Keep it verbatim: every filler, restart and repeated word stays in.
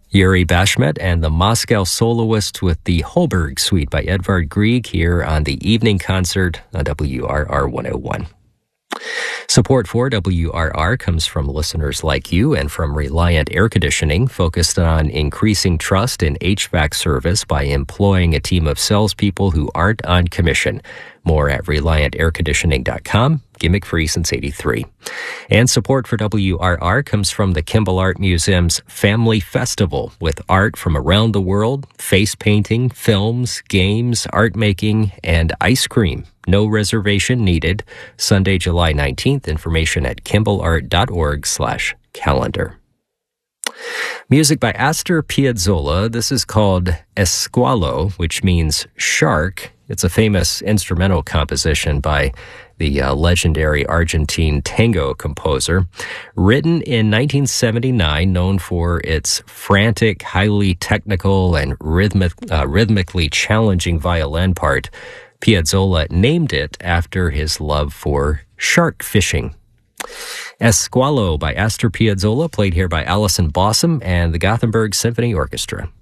Yuri Bashmet and the Moscow Soloists with the Holberg Suite by Edvard Grieg here on the evening concert on W R R one oh one. Support for W R R comes from listeners like you and from Reliant Air Conditioning, focused on increasing trust in H V A C service by employing a team of salespeople who aren't on commission. More at reliant air conditioning dot com, gimmick free since eighty-three. And support for W R R comes from the Kimball Art Museum's Family Festival, with art from around the world, face painting, films, games, art making, and ice cream. No reservation needed. Sunday, July nineteenth. Information at kimball art dot org slash calendar. Music by Astor Piazzolla. This is called Esqualo, which means shark. It's a famous instrumental composition by the uh, legendary Argentine tango composer. Written in nineteen seventy-nine, known for its frantic, highly technical, and rhythmic, uh, rhythmically challenging violin part, Piazzolla named it after his love for shark fishing. Esqualo by Astor Piazzolla, played here by Alison Bossum and the Gothenburg Symphony Orchestra.